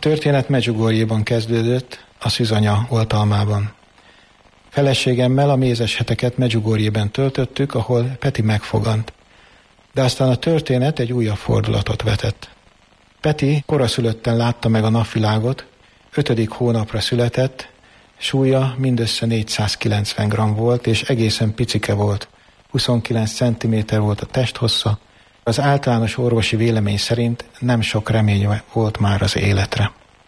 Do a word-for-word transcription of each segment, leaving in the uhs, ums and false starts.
történet Medjugorjéban kezdődött, a szűzanya oltalmában. Feleségemmel a mézes heteket Medjugorjében töltöttük, ahol Peti megfogant. De aztán a történet egy újabb fordulatot vetett. Peti koraszülötten látta meg a napvilágot, ötödik hónapra született, súlya mindössze négyszázkilencven gramm volt, és egészen picike volt. huszonkilenc centiméter volt a testhossza. Az általános orvosi vélemény szerint nem sok remény volt már az életre.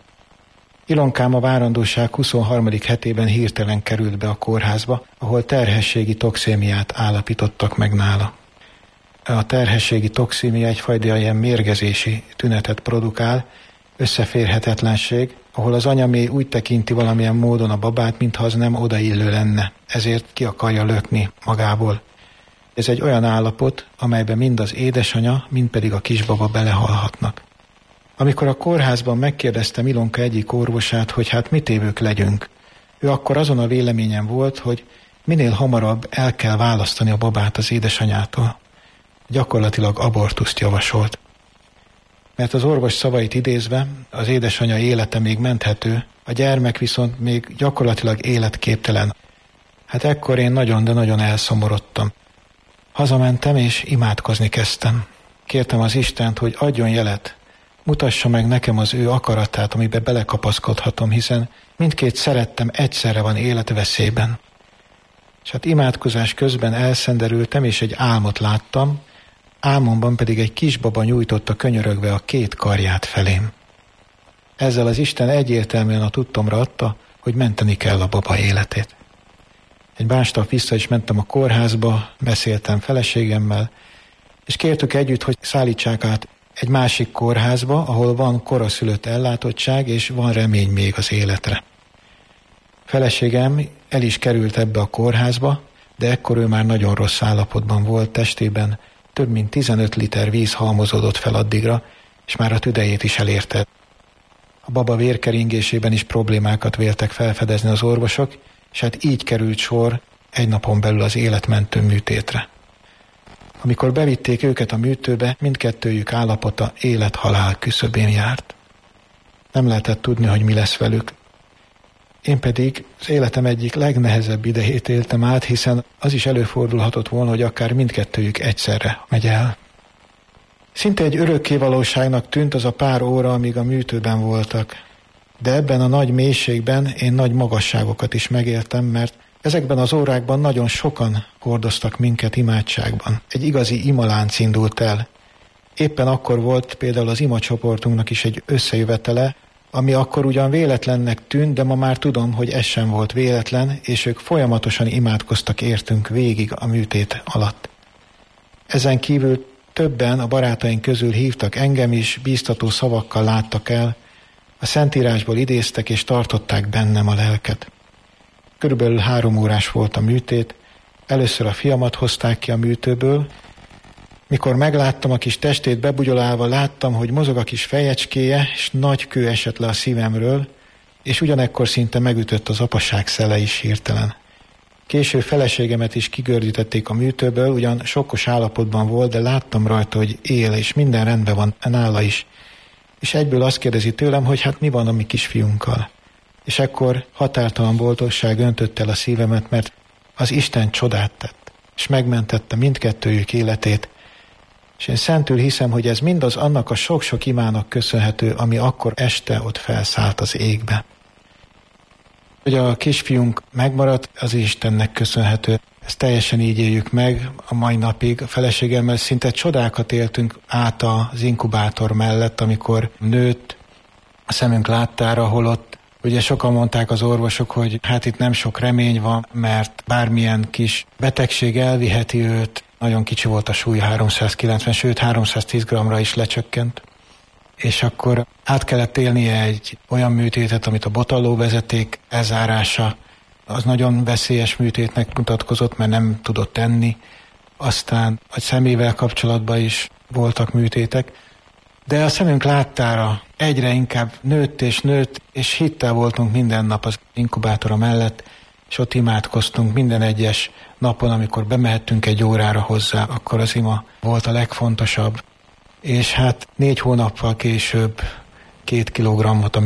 Ilonkám a várandóság huszonharmadik hetében hirtelen került be a kórházba, ahol terhességi toxémiát állapítottak meg nála. A terhességi toxémia egyfajta ilyen mérgezési tünetet produkál, összeférhetetlenség, ahol az anyaméh úgy tekinti valamilyen módon a babát, mintha az nem odaillő lenne, ezért ki akarja lökni magából. Ez egy olyan állapot, amelyben mind az édesanya, mind pedig a kisbaba belehalhatnak. Amikor a kórházban megkérdeztem Ilonka egyik orvosát, hogy hát mit évők legyünk, ő akkor azon a véleményen volt, hogy minél hamarabb el kell választani a babát az édesanyától. Gyakorlatilag abortuszt javasolt. Mert az orvos szavait idézve, az édesanya élete még menthető, a gyermek viszont még gyakorlatilag életképtelen. Hát ekkor én nagyon, de nagyon elszomorodtam. Hazamentem és imádkozni kezdtem. Kértem az Istent, hogy adjon jelet, mutassa meg nekem az ő akaratát, amiben belekapaszkodhatom, hiszen mindkét szerettem egyszerre van életveszélyben. És hát imádkozás közben elszenderültem, és egy álmot láttam, álmomban pedig egy kisbaba nyújtotta könyörögve a két karját felém. Ezzel az Isten egyértelműen a tudtomra adta, hogy menteni kell a baba életét. Egy másnap vissza is mentem a kórházba, beszéltem feleségemmel, és kértük együtt, hogy szállítsák át egy másik kórházba, ahol van koraszülött ellátottság, és van remény még az életre. Feleségem el is került ebbe a kórházba, de ekkor ő már nagyon rossz állapotban volt, testében több mint tizenöt liter víz halmozódott fel addigra, és már a tüdejét is elérte. A baba vérkeringésében is problémákat véltek felfedezni az orvosok, és hát így került sor egy napon belül az életmentő műtétre. Amikor bevitték őket a műtőbe, mindkettőjük állapota élet-halál küszöbén járt. Nem lehetett tudni, hogy mi lesz velük. Én pedig az életem egyik legnehezebb idejét éltem át, hiszen az is előfordulhatott volna, hogy akár mindkettőjük egyszerre megy el. Szinte egy örökkévalóságnak tűnt az a pár óra, amíg a műtőben voltak. De ebben a nagy mélységben én nagy magasságokat is megéltem, mert ezekben az órákban nagyon sokan hordoztak minket imádságban. Egy igazi imalánc indult el. Éppen akkor volt például az imacsoportunknak is egy összejövetele, ami akkor ugyan véletlennek tűnt, de ma már tudom, hogy ez sem volt véletlen, és ők folyamatosan imádkoztak értünk végig a műtét alatt. Ezen kívül többen a barátaink közül hívtak engem is, bíztató szavakkal láttak el, a Szentírásból idéztek és tartották bennem a lelket. Körülbelül három órás volt a műtét, először a fiamat hozták ki a műtőből. Mikor megláttam a kis testét bebugyolálva, láttam, hogy mozog a kis fejecskéje, és nagy kő esett le a szívemről, és ugyanekkor szinte megütött az apaság szele is hirtelen. Később feleségemet is kigördítették a műtőből, ugyan sokkos állapotban volt, de láttam rajta, hogy él, és minden rendben van nála is. És egyből azt kérdezi tőlem, hogy hát mi van a mi kisfiunkkal. És ekkor határtalan boldogság öntött el a szívemet, mert az Isten csodát tett, és megmentette mindkettőjük életét. És én szentül hiszem, hogy ez mindaz annak a sok-sok imának köszönhető, ami akkor este ott felszállt az égbe. Hogy a kisfiunk megmaradt, az Istennek köszönhető. Ezt teljesen így éljük meg a mai napig. A feleségemmel szinte csodákat éltünk át az inkubátor mellett, amikor nőtt a szemünk láttára, holott ugye sokan mondták az orvosok, hogy hát itt nem sok remény van, mert bármilyen kis betegség elviheti őt. Nagyon kicsi volt a súlya, háromszázkilencven, sőt háromszáztíz grammra is lecsökkent. És akkor át kellett élnie egy olyan műtétet, amit a botallóvezeték elzárása, az nagyon veszélyes műtétnek mutatkozott, mert nem tudott enni. Aztán a szemével kapcsolatban is voltak műtétek. De a szemünk láttára egyre inkább nőtt és nőtt, és hittel voltunk minden nap az inkubátora mellett, és ott imádkoztunk minden egyes napon, amikor bemehettünk egy órára hozzá, akkor az ima volt a legfontosabb. És hát négy hónappal később két kilogrammot,